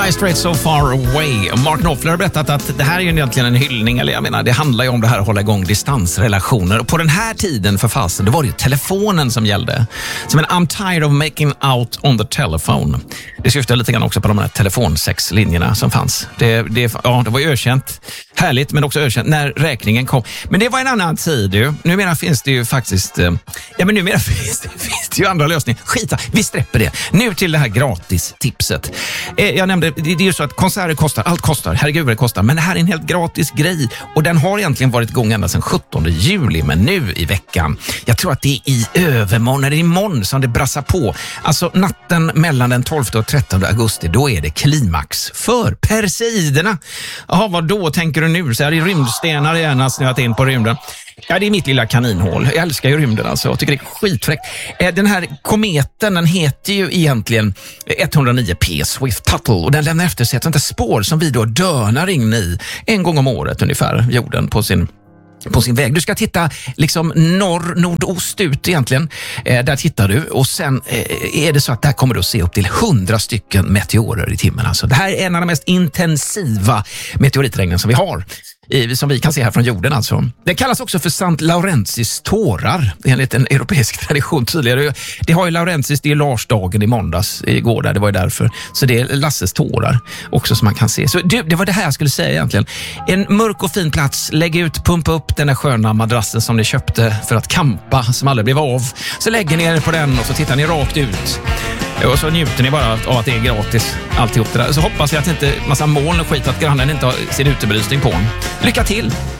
Dire Straits So Far Away. Mark Knopfler har berättat att det här är ju egentligen en hyllning, eller jag menar, det handlar ju om det här att hålla igång distansrelationer. Och på den här tiden för fasen, det var det ju telefonen som gällde. Så men I'm tired of making out on the telephone. Det syftar lite grann också på de här telefonsexlinjerna som fanns. Det var ju ökänt. Härligt, men också ökänt när räkningen kom. Men det var en annan tid ju. Numera finns det ju faktiskt... numera finns det ju andra lösningar. Skita, vi släpper det. Nu till det här gratis-tipset. Jag nämnde, det är ju så att konserter kostar, allt kostar. Herregud vad det kostar. Men det här är en helt gratis grej. Och den har egentligen varit igång ända sedan 17 juli. Men nu i veckan, jag tror att det är i övermorgon, eller imorgon som det brassar på. Alltså natten mellan den 12 och 13 augusti, då är det klimax för Perseiderna. Jaha, vad då tänker du nu? Så här i rymdstenar gärna snöat in på rymden. Ja, det är mitt lilla kaninhål. Jag älskar ju rymden alltså. Jag tycker det är skitfräckt. Den här kometen, den heter ju egentligen 109P Swift Tuttle. Och den lämnar efter sig ett sånt där spår som vi då dörnar in i en gång om året ungefär, jorden på sin väg. Du ska titta liksom nordost ut egentligen. Där tittar du och sen är det så att där kommer du att se upp till 100 stycken meteorer i timmen. Alltså, det här är en av de mest intensiva meteoritregnen som vi har. Som vi kan se här från jorden alltså. Det kallas också för Sant Laurentis tårar enligt en europeisk tradition tydligare. Det har ju Laurentis, det är Lars-dagen i måndags igår där, det var ju därför. Så det är Lasses tårar också som man kan se. Så det var det här jag skulle säga egentligen. En mörk och fin plats, lägg ut, pumpa upp den där sköna madrassen som ni köpte för att kampa, som aldrig blev av. Så lägger ni er på den och så tittar ni rakt ut. Och så njuter ni bara av att det är gratis alltihop det där. Så hoppas jag att inte massa moln och skit, att grannen inte har sin utebelysning på. Lycka till!